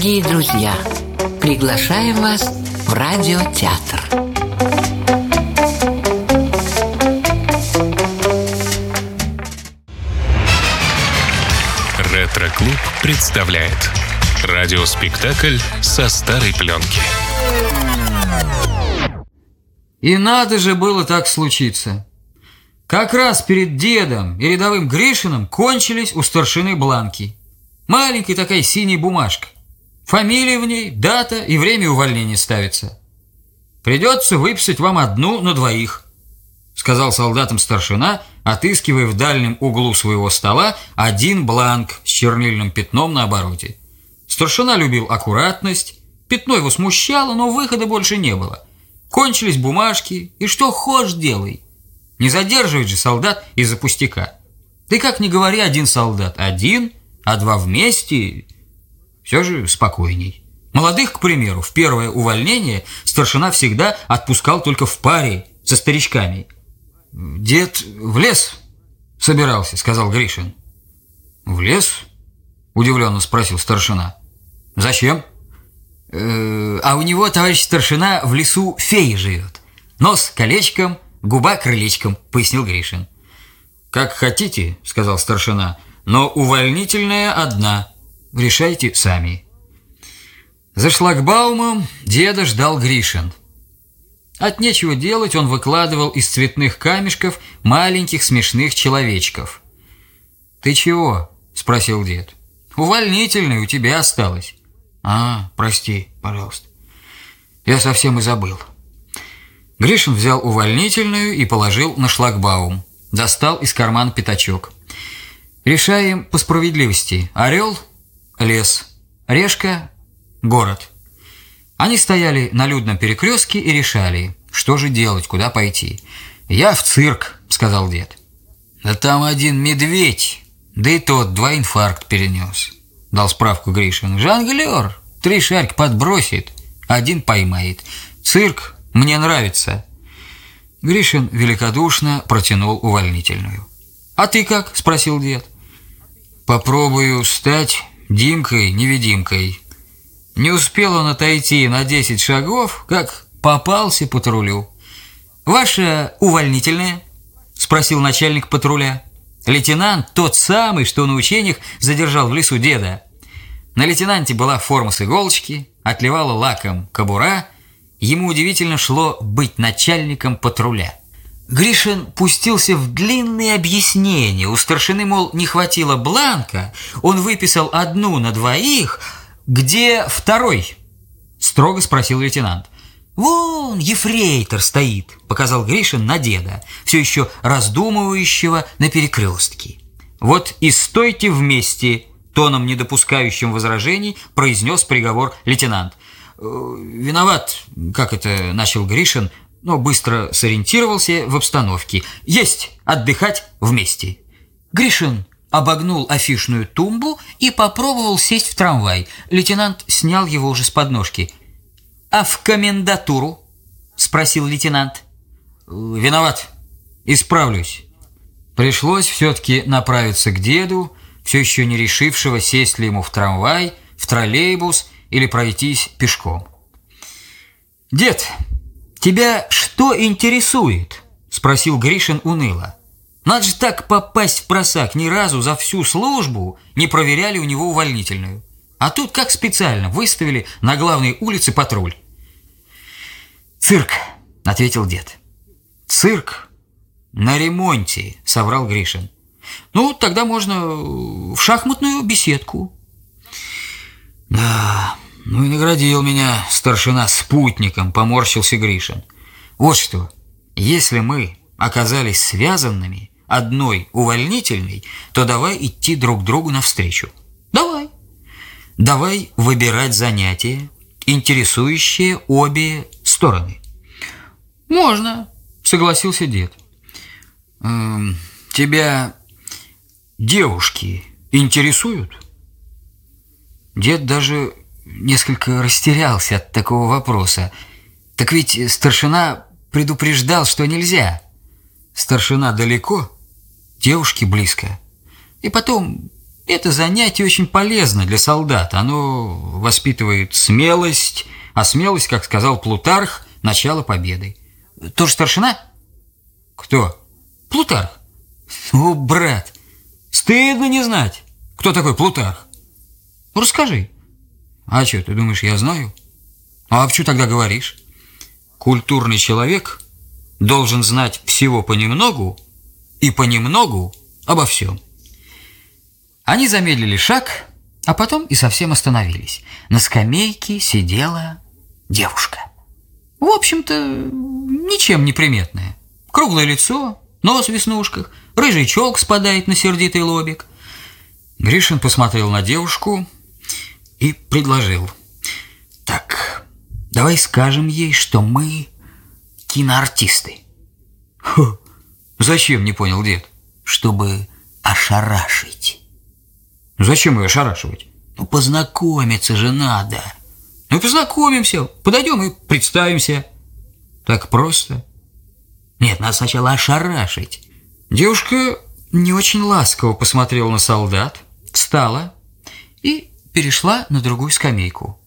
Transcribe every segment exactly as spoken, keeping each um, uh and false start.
Дорогие друзья, приглашаем вас в радиотеатр. Ретро-клуб представляет радиоспектакль «Со старой пленки». И надо же было так случиться. Как раз перед дедом и рядовым Гришиным кончились у старшины бланки. Маленькая такая синяя бумажка. Фамилия в ней, дата и время увольнения ставится. «Придется выписать вам одну на двоих», — сказал солдатам старшина, отыскивая в дальнем углу своего стола один бланк с чернильным пятном на обороте. Старшина любил аккуратность, пятно его смущало, но выхода больше не было. Кончились бумажки, и что хошь делай. Не задерживать же солдат из-за пустяка. Да и как ни говори, один солдат один, а два вместе все же спокойней. Молодых, к примеру, в первое увольнение старшина всегда отпускал только в паре со старичками. «Дед в лес собирался», — сказал Гришин. «В лес?» — удивленно спросил старшина. «Зачем?» э, «А у него, товарищ старшина, в лесу фея живет. Нос колечком, губа крылечком», — пояснил Гришин. «Как хотите», — сказал старшина, — «но увольнительная одна. Решайте сами». За шлагбаумом деда ждал Гришин. От нечего делать он выкладывал из цветных камешков маленьких смешных человечков. «Ты чего?» — спросил дед. «Увольнительная у тебя осталась». «А, прости, пожалуйста. Я совсем и забыл». Гришин взял увольнительную и положил на шлагбаум. Достал из кармана пятачок. «Решаем по справедливости. Орел — лес, решка — город». Они стояли на людном перекрестке и решали, что же делать, куда пойти. «Я в цирк», — сказал дед. «Да там один медведь, да и тот два инфаркт перенес», — дал справку Гришин. «Жонглер, три шарика подбросит, один поймает. Цирк мне нравится». Гришин великодушно протянул увольнительную. «А ты как?» — спросил дед. «Попробую стать Димкой-невидимкой». Не успел он отойти на десять шагов, как попался патрулю. «Ваша увольнительная?» — спросил начальник патруля. Лейтенант, тот самый, что на учениях задержал в лесу деда. На лейтенанте была форма с иголочки, отливала лаком кобура. Ему удивительно шло быть начальником патруля. Гришин пустился в длинные объяснения. У старшины, мол, не хватило бланка, он выписал одну на двоих. «Где второй?» — строго спросил лейтенант. «Вон ефрейтор стоит», — показал Гришин на деда, все еще раздумывающего на перекрестке. «Вот и стойте вместе», — тоном, не допускающим возражений, произнес приговор лейтенант. «Виноват, как это», — начал Гришин, но быстро сориентировался в обстановке. «Есть отдыхать вместе». Гришин обогнул афишную тумбу и попробовал сесть в трамвай. Лейтенант снял его уже с подножки. «А в комендатуру?» — спросил лейтенант. «Виноват, исправлюсь». Пришлось все-таки направиться к деду, все еще не решившего, сесть ли ему в трамвай, в троллейбус или пройтись пешком. «Дед, тебя что интересует?» — спросил Гришин уныло. Надо же так попасть в просак, ни разу за всю службу не проверяли у него увольнительную. А тут как специально выставили на главной улице патруль. «Цирк», — ответил дед. «Цирк на ремонте», — соврал Гришин. «Ну, тогда можно в шахматную беседку». «Да, ну и наградил меня старшина спутником», — поморщился Гришин. «Вот что, если мы оказались связанными одной увольнительной, то давай идти друг другу навстречу». «Давай». «Давай выбирать занятия, интересующие обе стороны». «Можно», — согласился дед. «Эм, тебя девушки интересуют?» Дед даже несколько растерялся от такого вопроса. Так ведь старшина предупреждал, что нельзя. Старшина далеко, девушки близко. И потом, Это занятие очень полезно для солдат. Оно воспитывает смелость, а смелость, как сказал Плутарх, начало победы. Тоже старшина? Кто? Плутарх. О, брат, стыдно не знать, кто такой Плутарх. Ну, расскажи. А что, ты думаешь, я знаю? А почему тогда говоришь? Культурный человек должен знать всего понемногу и понемногу обо всем. Они замедлили шаг, а потом и совсем остановились. На скамейке сидела девушка. В общем-то, ничем не приметная. Круглое лицо, нос в веснушках, рыжий челк спадает на сердитый лобик. Гришин посмотрел на девушку и предложил: «Так, давай скажем ей, что мы киноартисты». «Хо, зачем?» — не понял дед. «Чтобы ошарашить». «Зачем ее ошарашивать?» «Ну, познакомиться же надо». «Ну, познакомимся, подойдем и представимся». «Так просто?» «Нет, надо сначала ошарашить». Девушка не очень ласково посмотрела на солдат, встала и перешла на другую скамейку.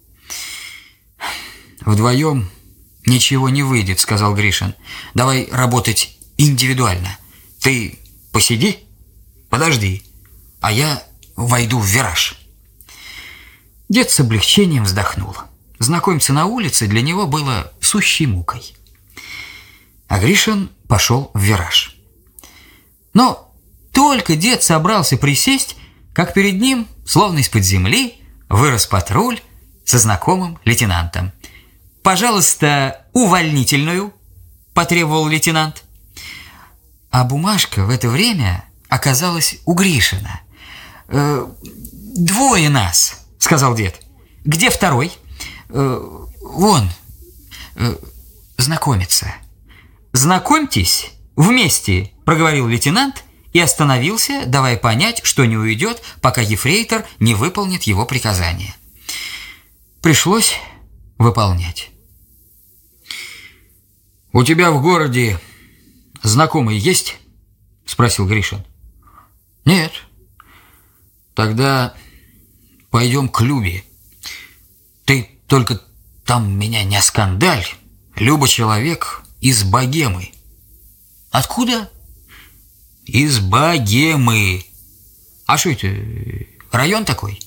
«Вдвоем ничего не выйдет», — сказал Гришин. «Давай работать индивидуально. Ты посиди, подожди, а я войду в вираж». Дед с облегчением вздохнул. Знакомиться на улице для него было сущей мукой. А Гришин пошел в вираж. Но только дед собрался присесть, как перед ним, словно из-под земли, вырос патруль со знакомым лейтенантом. «Пожалуйста, увольнительную», – потребовал лейтенант. А бумажка в это время оказалась у Гришина. «Э, «Двое нас», — сказал дед. «Где второй?» э, «Вон, э, знакомиться». «Знакомьтесь вместе», — проговорил лейтенант и остановился, давая понять, что не уйдет, пока ефрейтор не выполнит его приказание. Пришлось выполнять. «У тебя в городе знакомые есть?» — спросил Гришин. «Нет». «Тогда пойдем к Любе. Ты только там меня не оскандаль. Люба человек из Богемы». «Откуда?» «Из Богемы». «А что это, район такой?»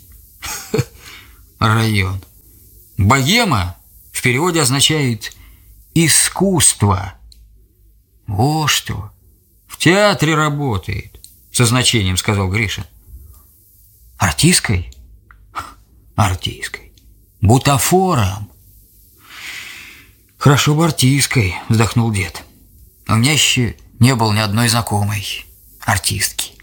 «Район. Богема в переводе означает «искусство». «О, что! В театре работает», — со значением сказал Гришин. «Артисткой?» «Артисткой. Бутафором». «Хорошо бы артисткой», — вздохнул дед. «У меня еще не было ни одной знакомой артистки».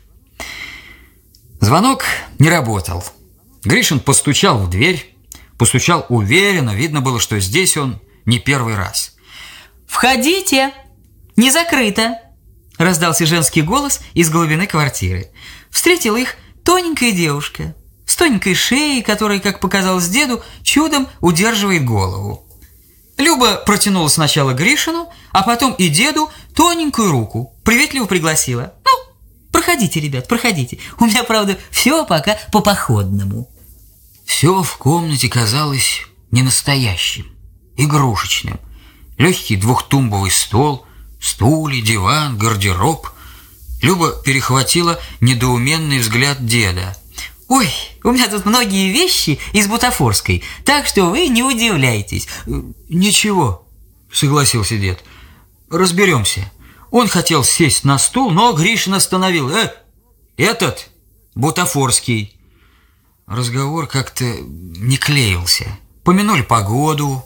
Звонок не работал. Гришин постучал в дверь. Постучал уверенно, видно было, что здесь он не первый раз. «Входите! Не закрыто!» – раздался женский голос из глубины квартиры. Встретила их тоненькая девушка с тоненькой шеей, которая, как показалось деду, чудом удерживает голову. Люба протянула сначала Гришину, а потом и деду тоненькую руку, приветливо пригласила. «Ну, проходите, ребят, проходите. У меня, правда, все пока по-походному». Все в комнате казалось ненастоящим, игрушечным. Легкий двухтумбовый стол, стулья, диван, гардероб. Люба перехватила недоуменный взгляд деда. «Ой, у меня тут многие вещи из бутафорской, так что вы не удивляйтесь». «Ничего», — согласился дед, — «разберемся». Он хотел сесть на стул, но Гришин остановил. «Э, этот бутафорский». Разговор как-то не клеился. Помянули погоду,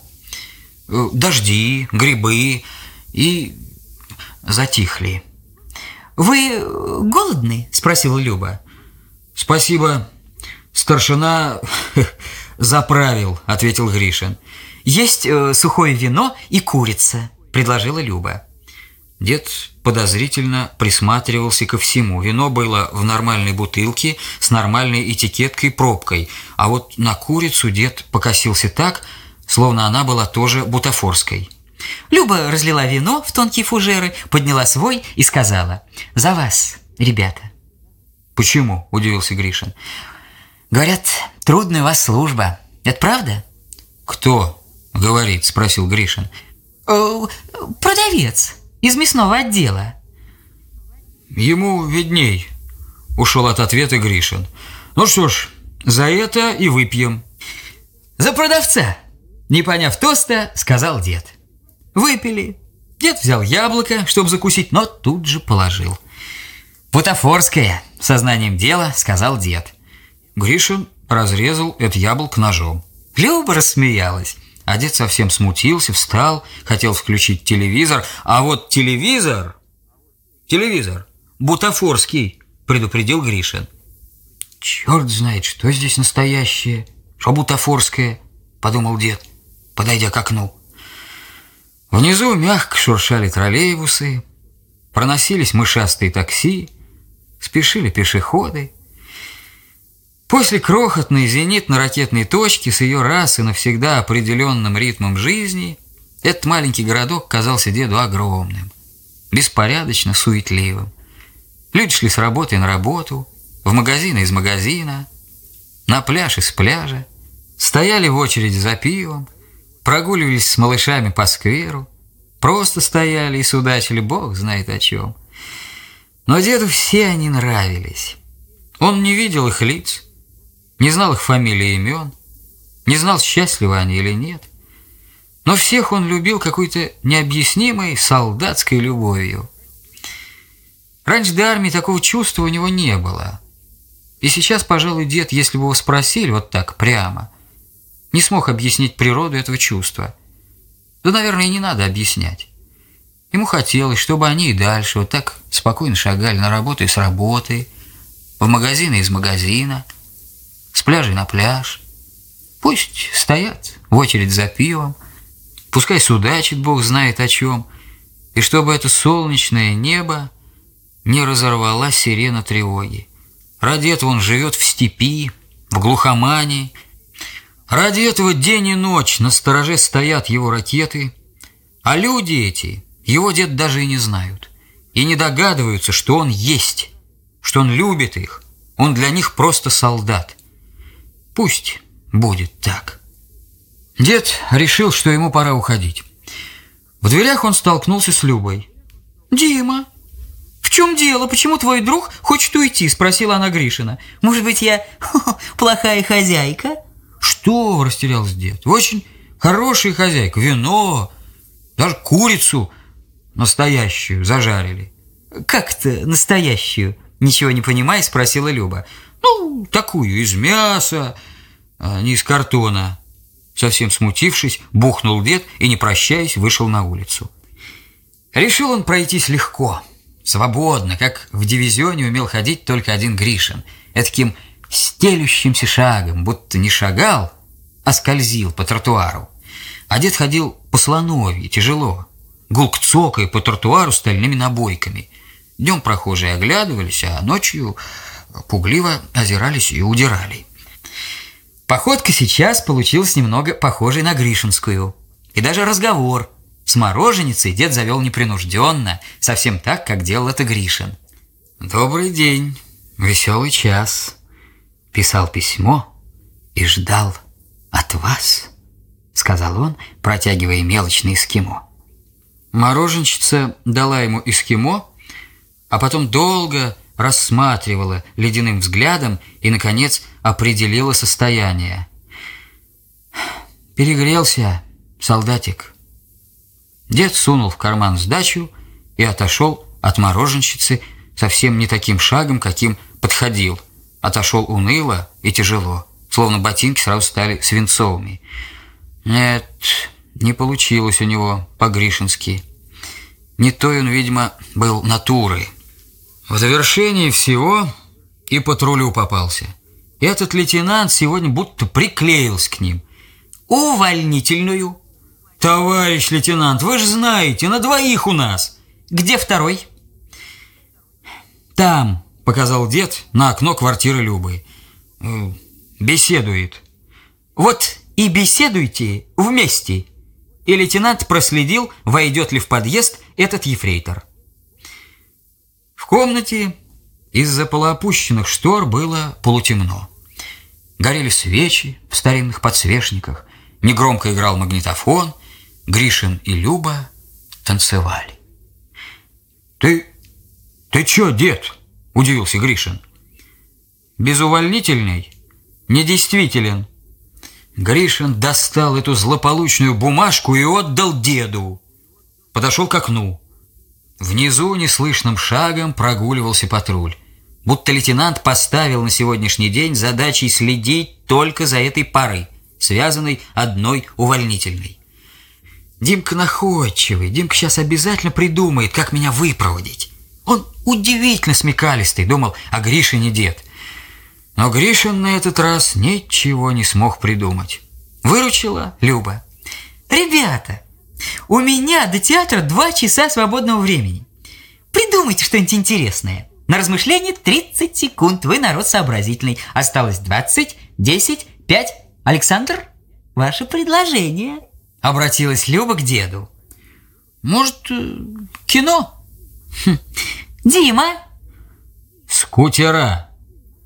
дожди, грибы и затихли. «Вы голодны?» – спросила Люба. «Спасибо, старшина заправил», – ответил Гришин. «Есть э, сухое вино и курица», – предложила Люба. Дед подозрительно присматривался ко всему. Вино было в нормальной бутылке с нормальной этикеткой-пробкой, а вот на курицу дед покосился так, словно она была тоже бутафорской. Люба разлила вино в тонкие фужеры, подняла свой и сказала: «За вас, ребята». «Почему?» – удивился Гришин. Говорят, трудная у вас служба. Это правда? «Кто говорит?» – спросил Гришин. Э, продавец из мясного отдела. «Ему видней», – ушел от ответа Гришин. «Ну что ж, за это и выпьем». «За продавца!» – не поняв тоста, сказал дед. Выпили. Дед взял яблоко, чтобы закусить, но тут же положил. «Бутафорское!» – сознанием дела сказал дед. Гришин разрезал это яблоко ножом. Люба рассмеялась. А дед совсем смутился, встал, хотел включить телевизор. А вот телевизор... Телевизор бутафорский, предупредил Гришин. «Черт знает, что здесь настоящее, что бутафорское», подумал дед, подойдя к окну. Внизу мягко шуршали троллейбусы, проносились мышастые такси, спешили пешеходы. После крохотной зенитно-ракетной точки с ее раз и навсегда определенным ритмом жизни этот маленький городок казался деду огромным, беспорядочно суетливым. Люди шли с работы на работу, в магазин из магазина, на пляж из пляжа, стояли в очереди за пивом, прогуливались с малышами по скверу, просто стояли и судачили бог знает о чем. Но деду все они нравились. Он не видел их лиц, не знал их фамилий и имен, не знал, счастливы они или нет. Но всех он любил какой-то необъяснимой солдатской любовью. Раньше до армии такого чувства у него не было. И сейчас, пожалуй, дед, если бы его спросили вот так прямо, не смог объяснить природу этого чувства. Да, наверное, и не надо объяснять. Ему хотелось, чтобы они и дальше вот так спокойно шагали на работу и с работы, в магазин и из магазина, с пляжа на пляж. Пусть стоят в очередь за пивом, пускай судачит бог знает о чем, и чтобы это солнечное небо не разорвала сирена тревоги. Ради этого он живет в степи, в глухомане. Ради этого день и ночь на стороже стоят его ракеты, а люди эти, его дед даже и не знают, и не догадываются, что он есть, что он любит их, он для них просто солдат. Пусть будет так. Дед решил, что ему пора уходить. В дверях он столкнулся с Любой. «Дима, в чем дело? Почему твой друг хочет уйти?» – спросила она Гришина. «Может быть, я плохая хозяйка?» «Что?» – растерялся дед. «Вы очень хорошая хозяйка. Вино, даже курицу настоящую зажарили». «Как-то настоящую?» – ничего не понимая, спросила Люба. «Ну, такую, из мяса, а не из картона». Совсем смутившись, бухнул дед и, не прощаясь, вышел на улицу. Решил он пройтись легко, свободно, как в дивизионе умел ходить только один Гришин, этаким стелющимся шагом, будто не шагал, а скользил по тротуару. А дед ходил по слоновьи, тяжело, гулко цокая по тротуару стальными набойками. Днем прохожие оглядывались, а ночью пугливо озирались и удирали. Походка сейчас получилась немного похожей на гришинскую. И даже разговор с мороженицей дед завел непринужденно, совсем так, как делал это Гришин. «Добрый день, веселый час. Писал письмо и ждал от вас», — сказал он, протягивая мелочное эскимо. Мороженщица дала ему эскимо, а потом долго рассматривала ледяным взглядом и, наконец, определила состояние. «Перегрелся, солдатик». Дед сунул в карман сдачу и отошел от мороженщицы совсем не таким шагом, каким подходил. Отошел уныло и тяжело, словно ботинки сразу стали свинцовыми. Нет, не получилось у него по-гришински. Не той он, видимо, был натурой. В завершении всего и патрулю попался. Этот лейтенант сегодня будто приклеился к ним. «Увольнительную». «Товарищ лейтенант, вы же знаете, на двоих у нас». «Где второй?» «Там», — показал дед на окно квартиры Любы. «Беседует». «Вот и беседуйте вместе». И лейтенант проследил, войдет ли в подъезд этот ефрейтор. В комнате Из-за полуопущенных штор было полутемно. Горели свечи в старинных подсвечниках, негромко играл магнитофон, Гришин и Люба танцевали. «Ты... ты чё, дед?» – удивился Гришин. «Безувольнительный? Недействителен». Гришин достал эту злополучную бумажку и отдал деду. Подошел к окну. Внизу неслышным шагом прогуливался патруль. Будто лейтенант поставил на сегодняшний день задачей следить только за этой парой, связанной одной увольнительной. Димка находчивый, Димка сейчас обязательно придумает, как меня выпроводить. Он удивительно смекалистый, думал о Гришине дед. Но Гришин на этот раз ничего не смог придумать. Выручила Люба. «Ребята, у меня до театра два часа свободного времени. Придумайте что-нибудь интересное. На размышление тридцать секунд. Вы народ сообразительный. Осталось двадцать, десять, пять. Александр, ваше предложение». Обратилась Люба к деду. «Может, кино?» Хм. «Дима?» «Скутера».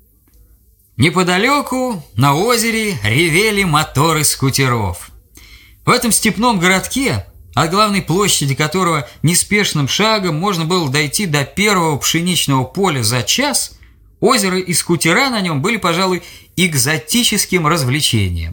Неподалеку на озере ревели моторы скутеров. В этом степном городке, от главной площади которого неспешным шагом можно было дойти до первого пшеничного поля за час, озеро и скутера на нем были, пожалуй, экзотическим развлечением.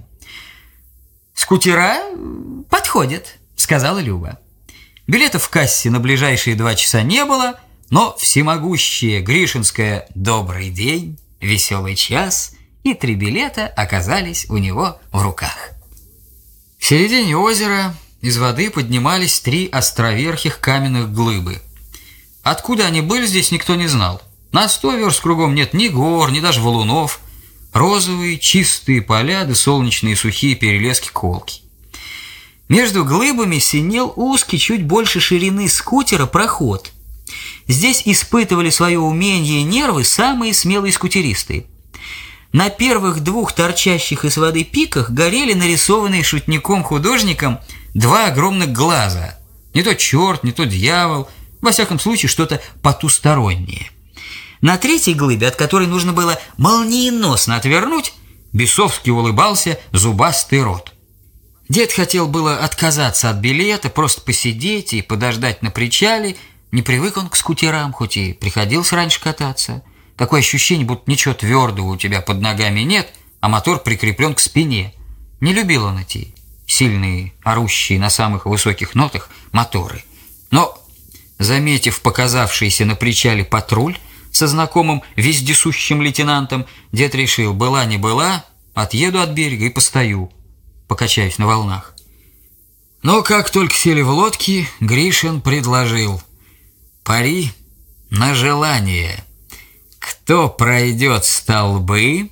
«Скутера подходят», — сказала Люба. Билетов в кассе на ближайшие два часа не было, но всемогущее гришинское «Добрый день», «Веселый час» и три билета оказались у него в руках. В середине озера из воды поднимались три островерхих каменных глыбы. Откуда они были, здесь никто не знал. На сто верст кругом нет ни гор, ни даже валунов. Розовые, чистые поля да солнечные сухие перелески-колки. Между глыбами синел узкий, чуть больше ширины скутера, проход. Здесь испытывали свое умение и нервы самые смелые скутеристы. На первых двух торчащих из воды пиках горели нарисованные шутником-художником два огромных глаза. Не то черт, не то дьявол, во всяком случае что-то потустороннее. На третьей глыбе, от которой нужно было молниеносно отвернуть, бесовски улыбался зубастый рот. Дед хотел было отказаться от билета, просто посидеть и подождать на причале. Не привык он к скутерам, хоть и приходилось раньше кататься. Такое ощущение, будто ничего твердого у тебя под ногами нет, а мотор прикреплен к спине. Не любил он эти сильные, орущие на самых высоких нотах моторы. Но, заметив показавшийся на причале патруль со знакомым вездесущим лейтенантом, дед решил, была не была, отъеду от берега и постою, покачаюсь на волнах. Но как только сели в лодки, Гришин предложил: пари на желание. Кто пройдет столбы?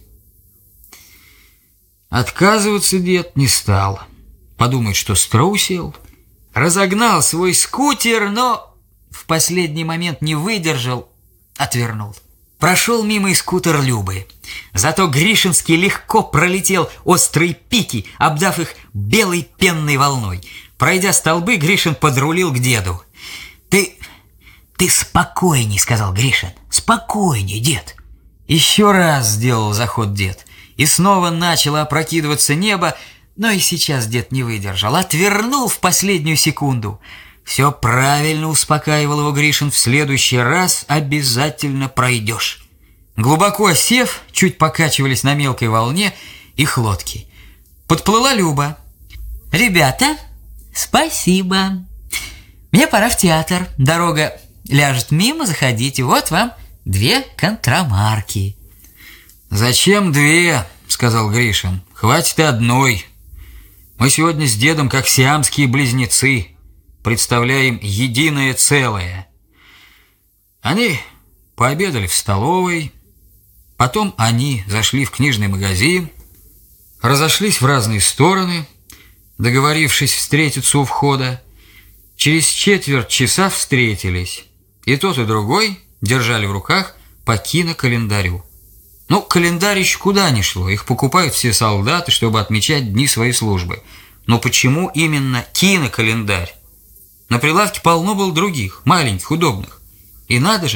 Отказываться дед не стал. Подумает, что струсил. Разогнал свой скутер, но в последний момент не выдержал, отвернул. Прошел мимо и скутер Любы. Зато Гришинский легко пролетел острые пики, обдав их белой пенной волной. Пройдя столбы, Гришин подрулил к деду. «Ты... ты спокойней», — сказал Гришин. «Спокойней, дед». Еще раз сделал заход дед. И снова начало опрокидываться небо, но и сейчас дед не выдержал. Отвернул в последнюю секунду. «Все правильно», — успокаивал его Гришин, — «в следующий раз обязательно пройдешь». Глубоко сев, чуть покачивались на мелкой волне их лодки. Подплыла Люба. «Ребята, спасибо. Мне пора в театр. Дорога ляжет мимо, заходите. Вот вам две контрамарки». «Зачем две?» — сказал Гришин. «Хватит и одной. Мы сегодня с дедом как сиамские близнецы. Представляем единое целое». Они пообедали в столовой, потом они зашли в книжный магазин, разошлись в разные стороны, договорившись встретиться у входа. Через четверть часа встретились, и тот, и другой держали в руках по кинокалендарю. Ну, календарь еще куда ни шло, их покупают все солдаты, чтобы отмечать дни своей службы. Но почему именно кинокалендарь? На прилавке полно было других, маленьких, удобных. И надо же,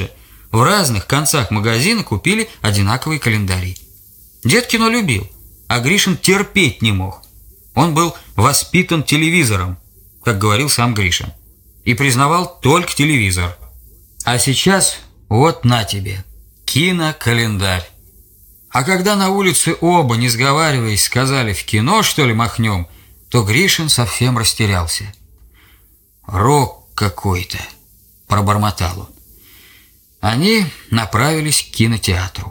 в разных концах магазина купили одинаковые календари. Дед кино любил, а Гришин терпеть не мог. Он был воспитан телевизором, как говорил сам Гришин, и признавал только телевизор. А сейчас вот на тебе, кинокалендарь. А когда на улице оба, не сговариваясь, сказали «в кино, что ли, махнем?», то Гришин совсем растерялся. «Рок какой-то», – пробормотал он. Они направились к кинотеатру.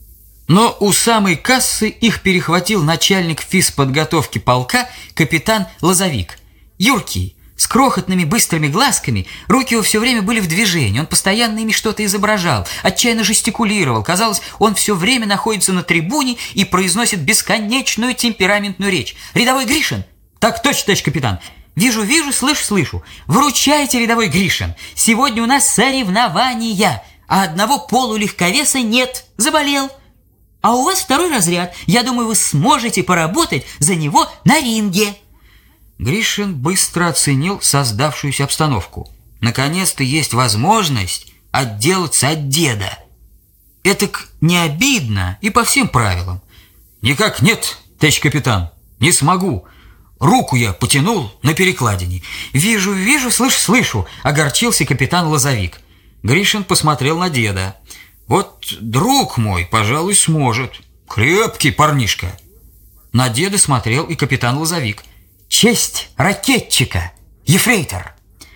Но у самой кассы их перехватил начальник физподготовки полка капитан Лозовик. Юркий, с крохотными быстрыми глазками, руки его все время были в движении, он постоянно ими что-то изображал, отчаянно жестикулировал. Казалось, он все время находится на трибуне и произносит бесконечную темпераментную речь. «Рядовой Гришин!» «Так точно, товарищ капитан!» «Вижу, вижу, слышу, слышу! Вручайте, рядовой Гришин! Сегодня у нас соревнования, а одного полулегковеса нет, заболел. А у вас второй разряд. Я думаю, вы сможете поработать за него на ринге». Гришин быстро оценил создавшуюся обстановку. Наконец-то есть возможность отделаться от деда. Этак не обидно и по всем правилам. «Никак нет, товарищ капитан, не смогу. Руку я потянул на перекладине». «Вижу, вижу, слышу, слышу», — огорчился капитан Лозовик. Гришин посмотрел на деда. «Вот друг мой, пожалуй, сможет. Крепкий парнишка». На деда смотрел и капитан Лозовик. «Честь ракетчика, ефрейтор».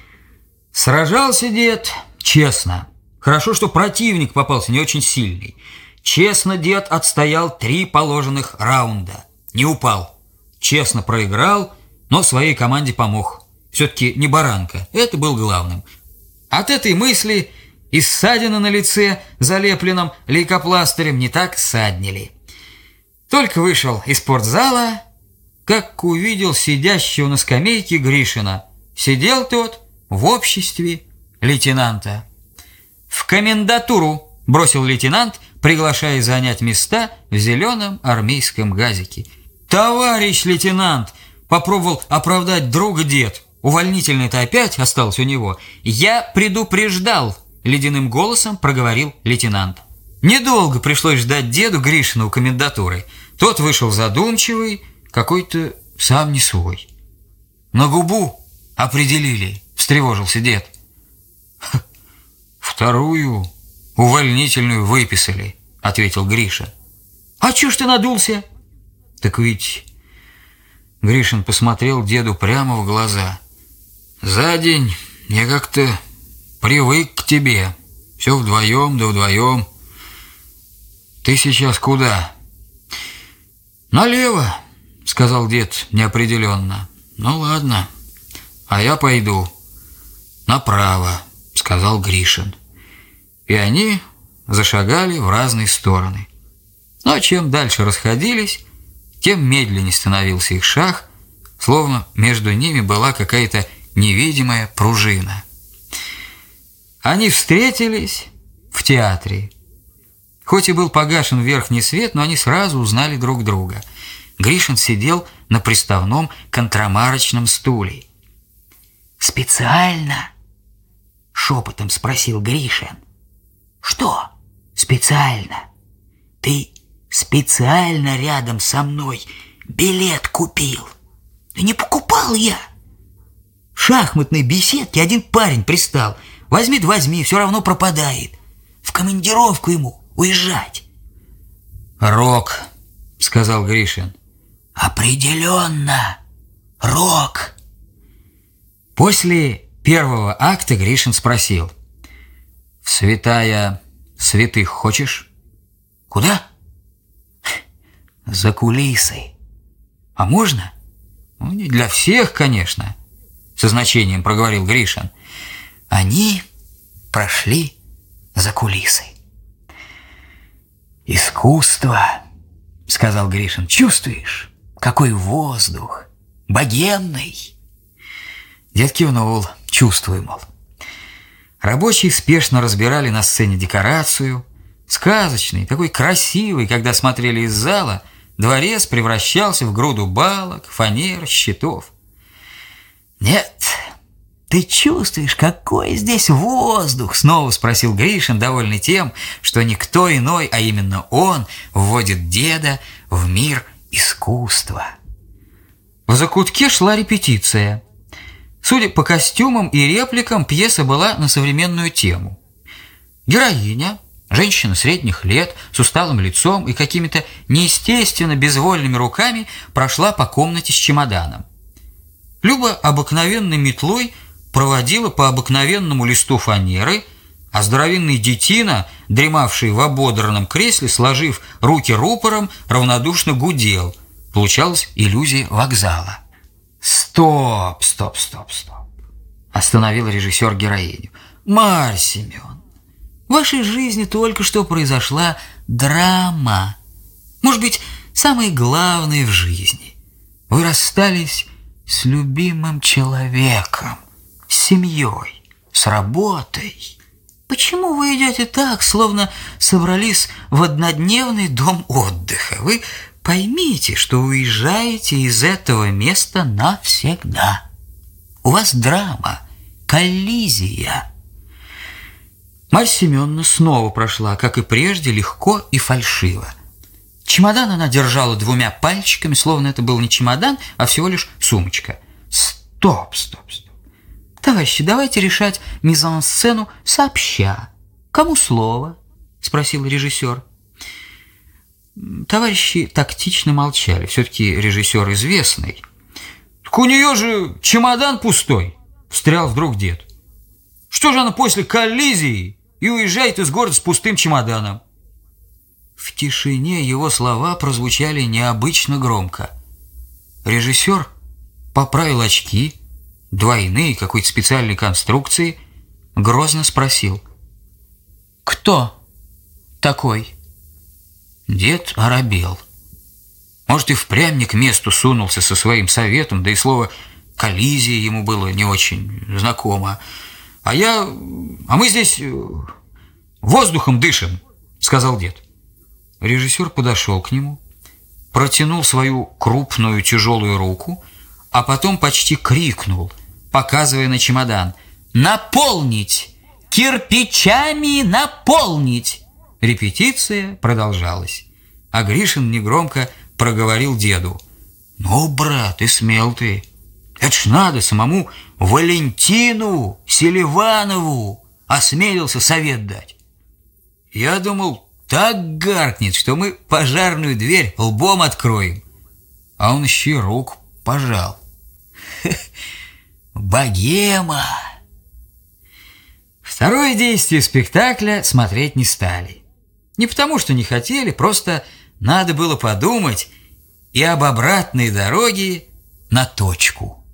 Сражался дед честно. Хорошо, что противник попался не очень сильный. Честно дед отстоял три положенных раунда. Не упал. Честно проиграл, но своей команде помог. Все-таки не баранка. Это был главным. От этой мысли и ссадины на лице, залепленном лейкопластырем, не так ссаднили. Только вышел из спортзала, как увидел сидящего на скамейке Гришина. Сидел тот в обществе лейтенанта. «В комендатуру!» – бросил лейтенант, приглашая занять места в зеленом армейском газике. «Товарищ лейтенант!» – попробовал оправдать друга дед. Увольнительное-то опять осталось у него. «Я предупреждал!» – ледяным голосом проговорил лейтенант. Недолго пришлось ждать деду Гришина у комендатуры. Тот вышел задумчивый, какой-то сам не свой. «На губу определили», – встревожился дед. «Вторую увольнительную выписали», – ответил Гриша. «А чё ж ты надулся?» «Так ведь...» Гришин посмотрел деду прямо в глаза. «За день я как-то привык к тебе. Все вдвоем да вдвоем. Ты сейчас куда?» «Налево», — сказал дед неопределенно. «Ну ладно, а я пойду направо», — сказал Гришин. И они зашагали в разные стороны. Но чем дальше расходились, тем медленнее становился их шаг, словно между ними была какая-то невидимая пружина. Они встретились в театре. Хоть и был погашен верхний свет, но они сразу узнали друг друга. Гришин сидел на приставном контрамарочном стуле. «Специально?» — шепотом спросил Гришин. «Что специально? Ты специально рядом со мной билет купил?» «Да не покупал я. В шахматной беседке один парень пристал. Возьми да возьми, все равно пропадает. В командировку ему уезжать». «Рок», — сказал Гришин. «Определенно, рок». После первого акта Гришин спросил: «В святая святых хочешь?» «Куда?» «За кулисы». «А можно?» «Ну, не для всех, конечно», — со значением проговорил Гришин. Они прошли за кулисы. «Искусство», — сказал Гришин. «Чувствуешь, какой воздух, богемный?» Дед кивнул. «Чувствую, мол». Рабочие спешно разбирали на сцене декорацию. Сказочный, такой красивый, когда смотрели из зала, дворец превращался в груду балок, фанер, щитов. «Нет, «Ты чувствуешь, какой здесь воздух?» — снова спросил Гришин, довольный тем, что никто иной, а именно он, вводит деда в мир искусства. В закутке шла репетиция. Судя по костюмам и репликам, пьеса была на современную тему. Героиня, женщина средних лет, с усталым лицом и какими-то неестественно безвольными руками, прошла по комнате с чемоданом. Люба обыкновенной метлой проводила по обыкновенному листу фанеры, а здоровенный детина, дремавший в ободранном кресле, сложив руки рупором, равнодушно гудел. Получалась иллюзия вокзала. «Стоп, стоп, стоп, стоп!» – остановил режиссер героиню. «Марья Семеновна, в вашей жизни только что произошла драма. Может быть, самое главное в жизни. Вы расстались с любимым человеком, с семьей, с работой. Почему вы идете так, словно собрались в однодневный дом отдыха? Вы поймите, что уезжаете из этого места навсегда. У вас драма, коллизия». Марья Семеновна снова прошла, как и прежде, легко и фальшиво. Чемодан она держала двумя пальчиками, словно это был не чемодан, а всего лишь сумочка. «Стоп, стоп, стоп. Товарищи, давайте решать мизансцену сообща. Кому слово?» – спросил режиссер. Товарищи тактично молчали. Все-таки режиссер известный. «Так у нее же чемодан пустой!» – встрял вдруг дед. «Что же она после коллизии и уезжает из города с пустым чемоданом?» В тишине его слова прозвучали необычно громко. Режиссер поправил очки, двойные, какой-то специальной конструкции, грозно спросил: «Кто такой?» Дед оробел. Может, и впрямь не к месту сунулся со своим советом, да и слово «коллизия» ему было не очень знакомо. «А я... а мы здесь воздухом дышим», — сказал дед. Режиссер подошел к нему, протянул свою крупную тяжелую руку, а потом почти крикнул, показывая на чемодан: «Наполнить! Кирпичами наполнить!» Репетиция продолжалась, а Гришин негромко проговорил деду: «Ну, брат, и смел ты. Это ж надо самому Валентину Селиванову осмелился совет дать. Я думал, так гаркнет, что мы пожарную дверь лбом откроем. А он еще и руку пожал. Богема!» Второе действие спектакля смотреть не стали. Не потому, что не хотели, просто надо было подумать и об обратной дороге на точку.